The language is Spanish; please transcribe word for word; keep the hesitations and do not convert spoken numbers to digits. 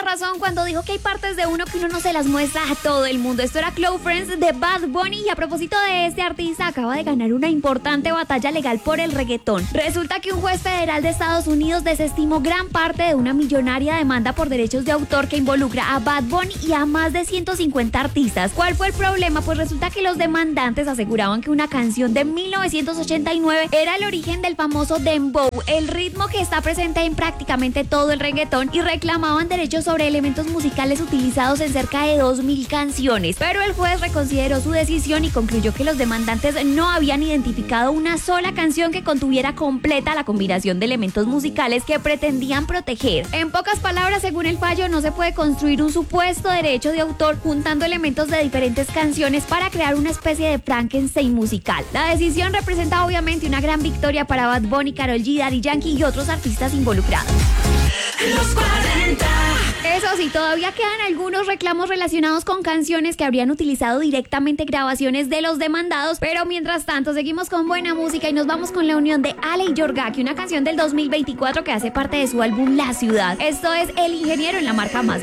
razón cuando dijo que hay partes de uno que uno no se las muestra a todo el mundo. Esto era Close Friends de Bad Bunny y a propósito de este artista acaba de ganar una importante batalla legal por el reggaetón. Resulta que un juez federal de Estados Unidos desestimó gran parte de una millonaria demanda por derechos de autor que involucra a Bad Bunny y a más de ciento cincuenta artistas. ¿Cuál fue el problema? Pues resulta que los demandantes aseguraban que una canción de mil novecientos ochenta y nueve era el origen del famoso dembow, el ritmo que está presente en prácticamente todo el reggaetón, y reclamaban derechos sobre elementos musicales utilizados en cerca de dos mil canciones. Pero el juez reconsideró su decisión y concluyó que los demandantes no habían identificado una sola canción que contuviera completa la combinación de elementos musicales que pretendían proteger. En pocas palabras, según el fallo, no se puede construir un supuesto derecho de autor juntando elementos de diferentes canciones para crear una especie de Frankenstein musical. La decisión representa obviamente una gran victoria para Bad Bunny, Karol G, Daddy Yankee y otros artistas involucrados. Los cuarenta. Eso sí, todavía quedan algunos reclamos relacionados con canciones que habrían utilizado directamente grabaciones de los demandados, pero mientras tanto seguimos con buena música y nos vamos con la unión de Ale y Yorgaki, una canción del dos mil veinticuatro que hace parte de su álbum La Ciudad. Esto es El Ingeniero en la marca Más.